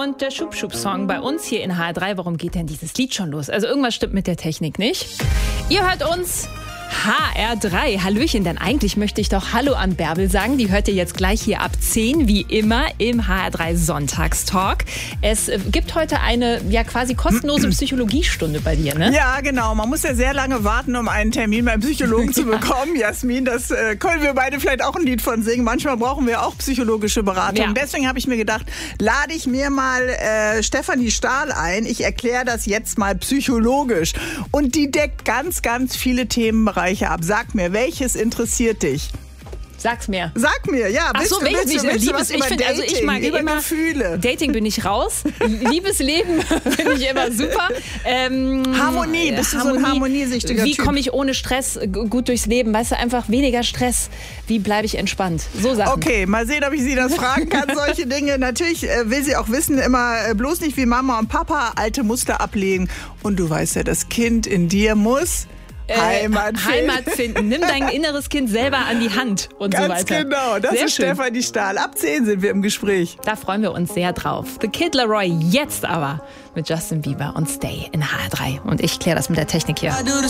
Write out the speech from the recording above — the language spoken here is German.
und der Schub-Schub-Song bei uns hier in HR3. Warum geht denn dieses Lied schon los? Also irgendwas stimmt mit der Technik nicht. Ihr hört uns HR3. Hallöchen, denn eigentlich möchte ich doch Hallo an Bärbel sagen. Die hört ihr jetzt gleich hier ab 10, wie immer, im HR3 Sonntagstalk. Es gibt heute eine quasi kostenlose Psychologiestunde bei dir, ne? Ja, genau. Man muss ja sehr lange warten, um einen Termin beim Psychologen zu bekommen. Jasmin, das können wir beide vielleicht auch ein Lied von singen. Manchmal brauchen wir auch psychologische Beratung. Ja. Deswegen habe ich mir gedacht, lade ich mir mal Stefanie Stahl ein. Ich erkläre das jetzt mal psychologisch. Und die deckt ganz, ganz viele Themenbereiche ab. Sag mir, welches interessiert dich? Sag's mir. Sag mir, ja. Ach so, welches nicht? Ich mag über immer Gefühle. Dating bin ich raus. Liebesleben finde ich immer super. Harmonie, bist du so ein harmoniesüchtiger Wie Typ? komme ich ohne Stress gut durchs Leben? Weißt du, einfach weniger Stress. Wie bleibe ich entspannt? So Sachen. Okay, mal sehen, ob ich sie das fragen kann. Solche Dinge. Natürlich will sie auch wissen, immer bloß nicht wie Mama und Papa alte Muster ablegen. Und du weißt ja, das Kind in dir muss Heimat finden. Nimm dein inneres Kind selber an die Hand und Ganz so weiter. Genau, das Sehr ist schön. Stefanie Stahl. Ab 10 sind wir im Gespräch. Da freuen wir uns sehr drauf. The Kid Laroi jetzt aber mit Justin Bieber und Stay in HR3. Und ich kläre das mit der Technik hier.